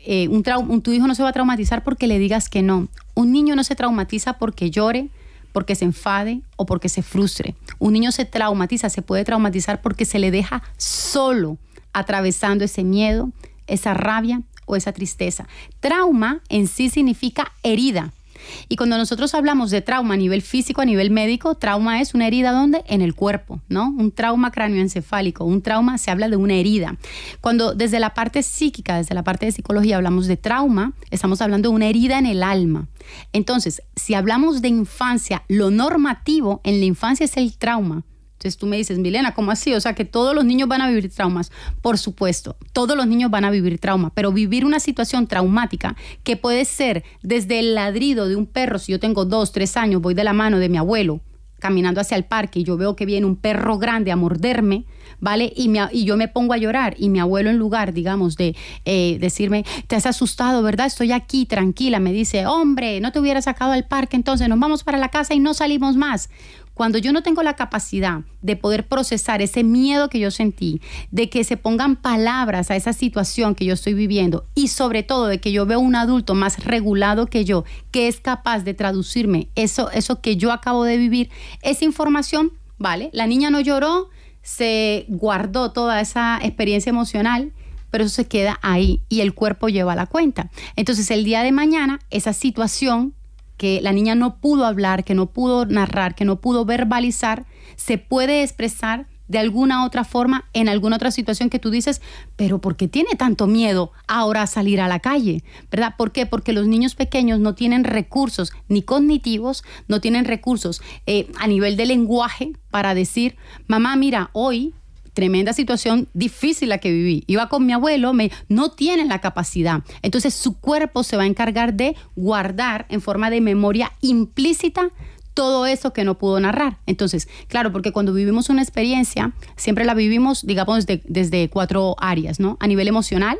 tu hijo no se va a traumatizar porque le digas que no. Un niño no se traumatiza porque llore, porque se enfade o porque se frustre. Un niño se puede traumatizar porque se le deja solo atravesando ese miedo, esa rabia o esa tristeza. Trauma en sí significa herida. Y cuando nosotros hablamos de trauma a nivel físico, a nivel médico, trauma es una herida ¿dónde? En el cuerpo, ¿no? Un trauma cráneoencefálico, un trauma se habla de una herida. Cuando desde la parte psíquica, desde la parte de psicología hablamos de trauma, estamos hablando de una herida en el alma. Entonces, si hablamos de infancia, lo normativo en la infancia es el trauma. Entonces tú me dices, Milena, ¿cómo así? O sea, que todos los niños van a vivir traumas. Por supuesto, todos los niños van a vivir trauma, pero vivir una situación traumática que puede ser desde el ladrido de un perro, si yo tengo 2, 3 años, voy de la mano de mi abuelo caminando hacia el parque y yo veo que viene un perro grande a morderme, ¿vale? Y yo me pongo a llorar y mi abuelo, en lugar, digamos, de decirme, te has asustado, ¿verdad? Estoy aquí, tranquila, me dice, hombre, no te hubiera sacado al parque, entonces nos vamos para la casa y no salimos más. Cuando yo no tengo la capacidad de poder procesar ese miedo que yo sentí, de que se pongan palabras a esa situación que yo estoy viviendo y sobre todo de que yo veo un adulto más regulado que yo, que es capaz de traducirme eso que yo acabo de vivir, esa información, ¿vale? La niña no lloró, se guardó toda esa experiencia emocional, pero eso se queda ahí y el cuerpo lleva la cuenta. Entonces el día de mañana esa situación que la niña no pudo hablar, que no pudo narrar, que no pudo verbalizar, se puede expresar de alguna otra forma en alguna otra situación que tú dices, pero ¿por qué tiene tanto miedo ahora a salir a la calle? ¿Verdad? ¿Por qué? Porque los niños pequeños no tienen recursos ni cognitivos, no tienen recursos a nivel de lenguaje para decir, mamá, mira, hoy tremenda situación difícil la que viví. Iba con mi abuelo, no tienen la capacidad. Entonces su cuerpo se va a encargar de guardar en forma de memoria implícita todo eso que no pudo narrar. Entonces, claro, porque cuando vivimos una experiencia, siempre la vivimos, digamos, desde 4 áreas, ¿no? A nivel emocional,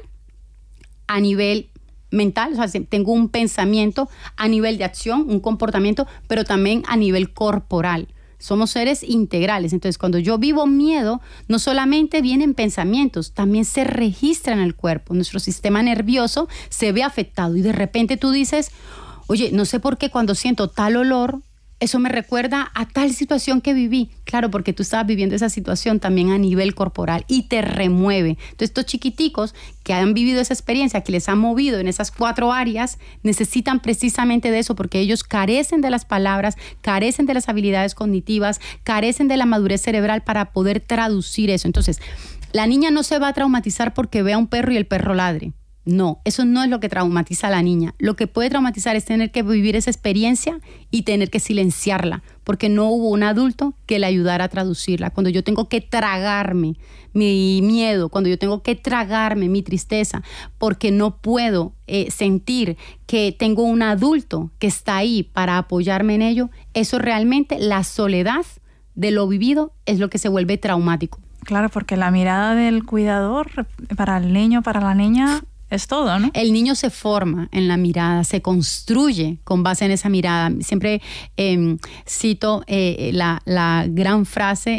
a nivel mental, o sea, tengo un pensamiento, a nivel de acción, un comportamiento, pero también a nivel corporal. Somos seres integrales. Entonces, cuando yo vivo miedo, no solamente vienen pensamientos, también se registra en el cuerpo. Nuestro sistema nervioso se ve afectado y de repente tú dices, oye, no sé por qué cuando siento tal olor, eso me recuerda a tal situación que viví. Claro, porque tú estabas viviendo esa situación también a nivel corporal y te remueve. Entonces, estos chiquiticos que han vivido esa experiencia, que les ha movido en esas 4 áreas, necesitan precisamente de eso porque ellos carecen de las palabras, carecen de las habilidades cognitivas, carecen de la madurez cerebral para poder traducir eso. Entonces, la niña no se va a traumatizar porque vea un perro y el perro ladre. No, eso no es lo que traumatiza a la niña. Lo que puede traumatizar es tener que vivir esa experiencia y tener que silenciarla, porque no hubo un adulto que le ayudara a traducirla. Cuando yo tengo que tragarme mi miedo, cuando yo tengo que tragarme mi tristeza, porque no puedo sentir que tengo un adulto que está ahí para apoyarme en ello, eso realmente, la soledad de lo vivido es lo que se vuelve traumático. Claro, porque la mirada del cuidador para el niño, para la niña, es todo, ¿no? El niño se forma en la mirada, se construye con base en esa mirada. Siempre cito la gran frase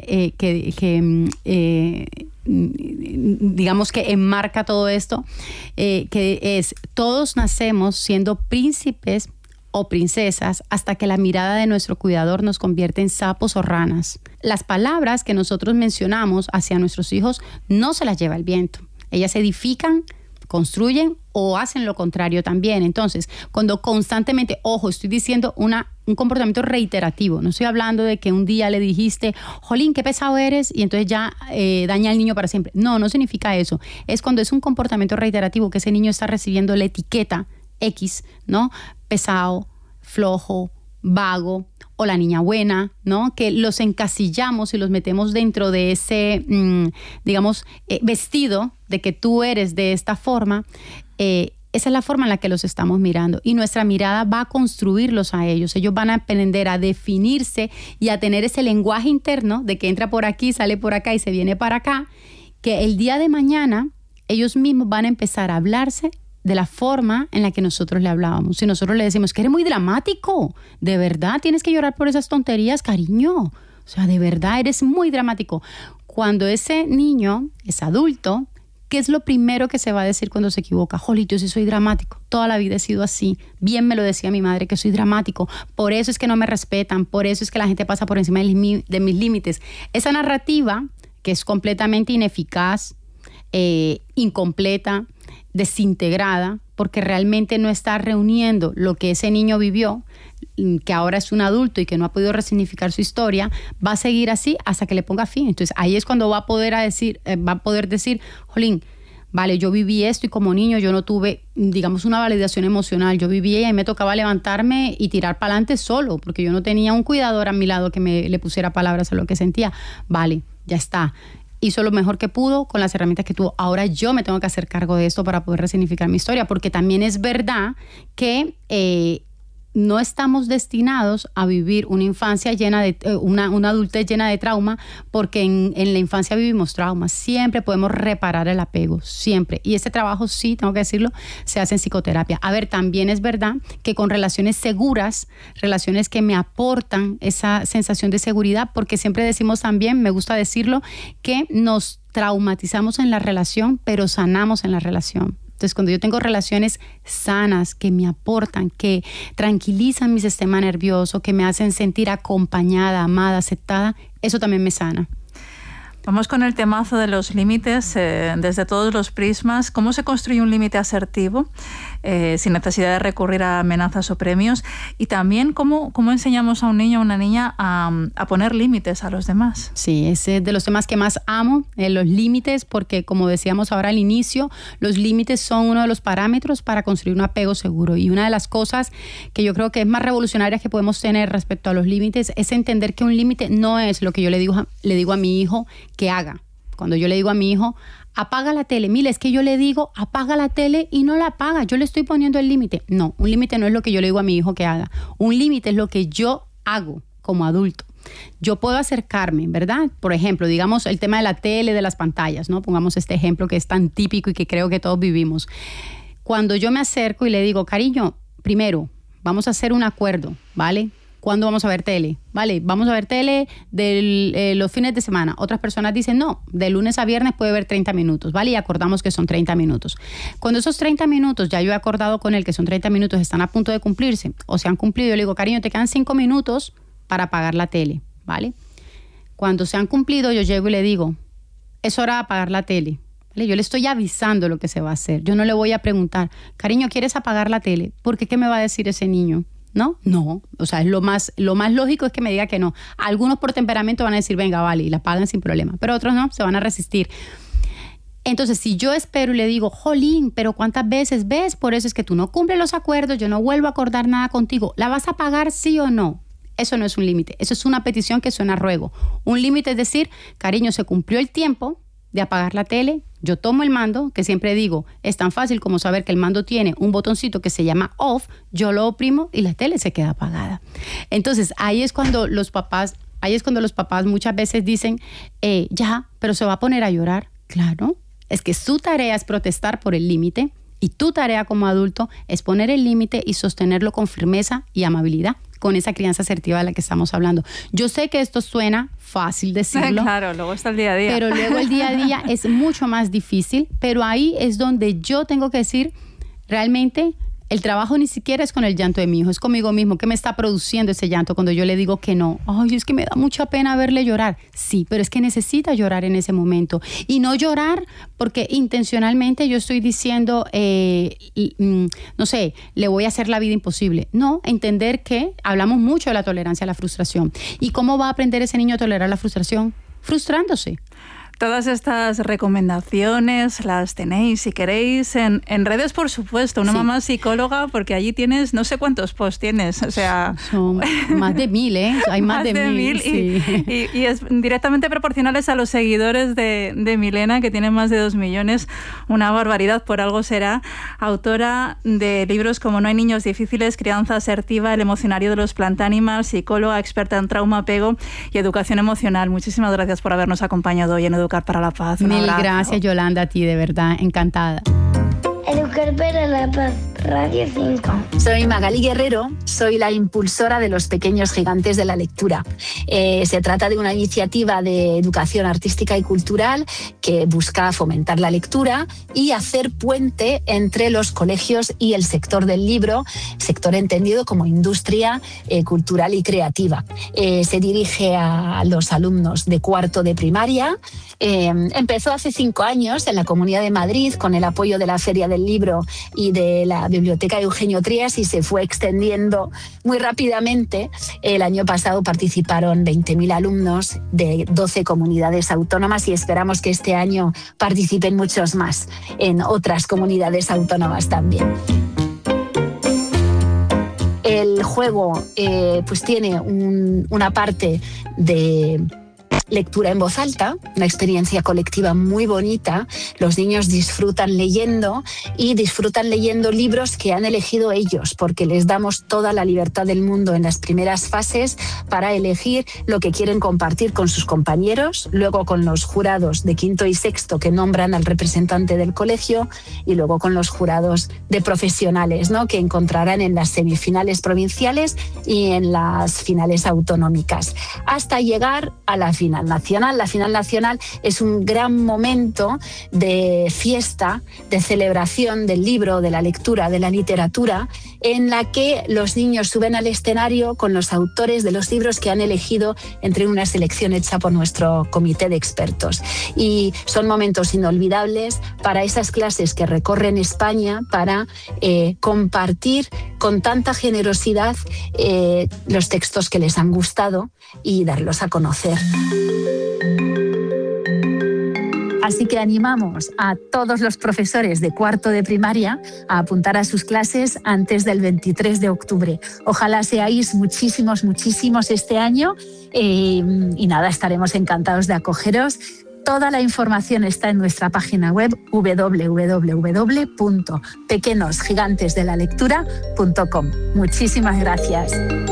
que digamos que enmarca todo esto, que es: todos nacemos siendo príncipes o princesas hasta que la mirada de nuestro cuidador nos convierte en sapos o ranas. Las palabras que nosotros mencionamos hacia nuestros hijos no se las lleva el viento. Ellas se edifican, construyen o hacen lo contrario también. Entonces, cuando constantemente, ojo, estoy diciendo un comportamiento reiterativo, no estoy hablando de que un día le dijiste, jolín, qué pesado eres, y entonces ya daña al niño para siempre. No significa eso. Es cuando es un comportamiento reiterativo que ese niño está recibiendo la etiqueta X, ¿no? Pesado, flojo, vago, o la niña buena, ¿no? Que los encasillamos y los metemos dentro de ese, vestido de que tú eres de esta forma. Esa es la forma en la que los estamos mirando y nuestra mirada va a construirlos a ellos. Ellos van a aprender a definirse y a tener ese lenguaje interno de que entra por aquí, sale por acá y se viene para acá, que el día de mañana ellos mismos van a empezar a hablarse de la forma en la que nosotros le hablábamos. Si nosotros le decimos que eres muy dramático, de verdad tienes que llorar por esas tonterías, cariño. O sea, de verdad eres muy dramático. Cuando ese niño es adulto, ¿qué es lo primero que se va a decir cuando se equivoca? Jolito, yo sí soy dramático, toda la vida he sido así. Bien me lo decía mi madre que soy dramático, por eso es que no me respetan, por eso es que la gente pasa por encima de mis límites. Esa narrativa, que es completamente ineficaz, incompleta, desintegrada, porque realmente no está reuniendo lo que ese niño vivió, que ahora es un adulto y que no ha podido resignificar su historia, va a seguir así hasta que le ponga fin. Entonces ahí es cuando va a poder decir, jolín, vale, yo viví esto y como niño yo no tuve, digamos, una validación emocional. Yo vivía y me tocaba levantarme y tirar para adelante solo, porque yo no tenía un cuidador a mi lado que le pusiera palabras a lo que sentía. Vale, ya está. Hizo lo mejor que pudo con las herramientas que tuvo. Ahora yo me tengo que hacer cargo de esto para poder resignificar mi historia, porque también es verdad que no estamos destinados a vivir una infancia llena de una adultez llena de trauma, porque en la infancia vivimos traumas. Siempre podemos reparar el apego, siempre. Y ese trabajo, sí, tengo que decirlo, se hace en psicoterapia. A ver, también es verdad que con relaciones seguras, relaciones que me aportan esa sensación de seguridad, porque siempre decimos también, me gusta decirlo, que nos traumatizamos en la relación, pero sanamos en la relación. Entonces, cuando yo tengo relaciones sanas que me aportan, que tranquilizan mi sistema nervioso, que me hacen sentir acompañada, amada, aceptada, eso también me sana. Vamos con el temazo de los límites, desde todos los prismas. ¿Cómo se construye un límite asertivo sin necesidad de recurrir a amenazas o premios? Y también, ¿cómo enseñamos a un niño o una niña a poner límites a los demás? Sí, es de los temas que más amo, los límites, porque como decíamos ahora al inicio, los límites son uno de los parámetros para construir un apego seguro. Y una de las cosas que yo creo que es más revolucionaria que podemos tener respecto a los límites es entender que un límite no es lo que yo le digo a mi hijo que haga. Cuando yo le digo a mi hijo, apaga la tele, mira, es que yo le digo, apaga la tele y no la apaga, yo le estoy poniendo el límite. No, un límite no es lo que yo le digo a mi hijo que haga. Un límite es lo que yo hago como adulto. Yo puedo acercarme, ¿verdad? Por ejemplo, digamos el tema de la tele, de las pantallas, ¿no? Pongamos este ejemplo que es tan típico y que creo que todos vivimos. Cuando yo me acerco y le digo, cariño, primero, vamos a hacer un acuerdo, ¿vale? ¿Cuándo vamos a ver tele? Vale, vamos a ver tele los fines de semana. Otras personas dicen, no, de lunes a viernes puede ver 30 minutos, ¿vale? Y acordamos que son 30 minutos. Cuando esos 30 minutos, ya yo he acordado con él que son 30 minutos, están a punto de cumplirse o se han cumplido, yo le digo, cariño, te quedan 5 minutos para apagar la tele, ¿vale? Cuando se han cumplido, yo llego y le digo, es hora de apagar la tele. ¿Vale? Yo le estoy avisando lo que se va a hacer. Yo no le voy a preguntar, cariño, ¿quieres apagar la tele? Porque ¿qué me va a decir ese niño? No, o sea, es lo más lógico es que me diga que no. Algunos por temperamento van a decir, venga, vale, y la pagan sin problema, pero otros no, se van a resistir. Entonces, si yo espero y le digo, jolín, pero ¿cuántas veces ves? Por eso es que tú no cumples los acuerdos, yo no vuelvo a acordar nada contigo. ¿La vas a pagar sí o no? Eso no es un límite, eso es una petición que suena a ruego. Un límite es decir, cariño, se cumplió el tiempo de apagar la tele, yo tomo el mando, que siempre digo, es tan fácil como saber que el mando tiene un botoncito que se llama off, yo lo oprimo y la tele se queda apagada. Entonces, ahí es cuando los papás muchas veces dicen, ya, pero se va a poner a llorar. Claro, es que su tarea es protestar por el límite y tu tarea como adulto es poner el límite y sostenerlo con firmeza y amabilidad, con esa crianza asertiva de la que estamos hablando. Yo sé que esto suena fácil decirlo. Claro, luego está el día a día. Pero luego el día a día es mucho más difícil, pero ahí es donde yo tengo que decir, realmente el trabajo ni siquiera es con el llanto de mi hijo, es conmigo mismo. ¿Qué me está produciendo ese llanto cuando yo le digo que no? Ay, es que me da mucha pena verle llorar. Sí, pero es que necesita llorar en ese momento. Y no llorar porque intencionalmente yo estoy diciendo, no sé, le voy a hacer la vida imposible. No, entender que hablamos mucho de la tolerancia a la frustración. ¿Y cómo va a aprender ese niño a tolerar la frustración? Frustrándose. Todas estas recomendaciones las tenéis, si queréis, en redes, por supuesto. Una mamá psicóloga, porque allí tienes, no sé cuántos posts tienes, o sea... Son más de 1000, ¿eh? Hay más de 1000. Sí. Y es directamente proporcionales a los seguidores de Milena, que tiene más de 2 millones. Una barbaridad, por algo será. Autora de libros como No hay niños difíciles, Crianza asertiva, El emocionario de los plant animals, psicóloga, experta en trauma, apego y educación emocional. Muchísimas gracias por habernos acompañado hoy en Educar para la Paz. Mil gracias, Yolanda, a ti, de verdad, encantada. Educar para la Paz, Radio 5. Soy Magali Guerrero, soy la impulsora de los Pequeños Gigantes de la Lectura. Se trata de una iniciativa de educación artística y cultural que busca fomentar la lectura y hacer puente entre los colegios y el sector del libro, sector entendido como industria cultural y creativa. Se dirige a los alumnos de cuarto de primaria. Empezó hace 5 años en la Comunidad de Madrid con el apoyo de la Feria del Libro y de la Biblioteca Eugenio Trías, y se fue extendiendo muy rápidamente. El año pasado participaron 20.000 alumnos de 12 comunidades autónomas y esperamos que este año participen muchos más en otras comunidades autónomas también. El juego pues tiene una parte de lectura en voz alta, una experiencia colectiva muy bonita. Los niños disfrutan leyendo y disfrutan leyendo libros que han elegido ellos, porque les damos toda la libertad del mundo en las primeras fases para elegir lo que quieren compartir con sus compañeros, luego con los jurados de quinto y sexto que nombran al representante del colegio, y luego con los jurados de profesionales, ¿no?, que encontrarán en las semifinales provinciales y en las finales autonómicas, hasta llegar a la final nacional. La final nacional es un gran momento de fiesta, de celebración del libro, de la lectura, de la literatura, en la que los niños suben al escenario con los autores de los libros que han elegido entre una selección hecha por nuestro comité de expertos. Y son momentos inolvidables para esas clases que recorren España para compartir con tanta generosidad los textos que les han gustado y darlos a conocer. Así que animamos a todos los profesores de cuarto de primaria a apuntar a sus clases antes del 23 de octubre. Ojalá seáis muchísimos este año y nada, estaremos encantados de acogeros. Toda la información está en nuestra página web www.pequeñosgigantesdelalectura.com. Muchísimas gracias.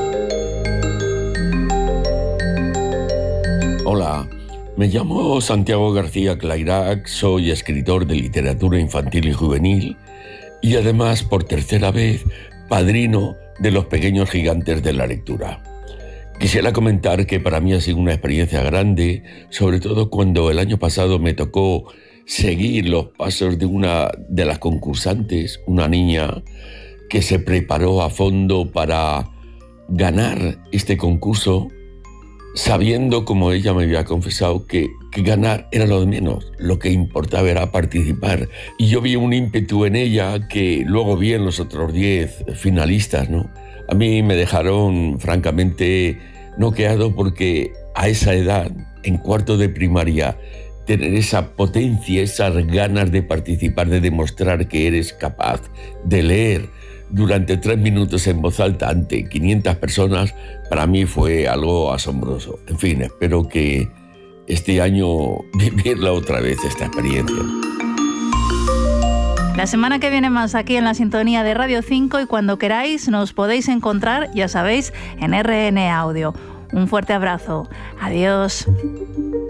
Hola, me llamo Santiago García Clairac, soy escritor de literatura infantil y juvenil y además, por tercera vez, padrino de los Pequeños Gigantes de la Lectura. Quisiera comentar que para mí ha sido una experiencia grande, sobre todo cuando el año pasado me tocó seguir los pasos de una de las concursantes, una niña que se preparó a fondo para ganar este concurso, sabiendo, como ella me había confesado, que ganar era lo de menos, lo que importaba era participar. Y yo vi un ímpetu en ella que luego vi en los otros 10 finalistas, ¿no? A mí me dejaron francamente noqueado, porque a esa edad, en cuarto de primaria, tener esa potencia, esas ganas de participar, de demostrar que eres capaz de leer durante 3 minutos en voz alta ante 500 personas, para mí fue algo asombroso. En fin, espero que este año vivirla otra vez, esta experiencia. La semana que viene más aquí en la sintonía de Radio 5, y cuando queráis nos podéis encontrar, ya sabéis, en RN Audio. Un fuerte abrazo. Adiós.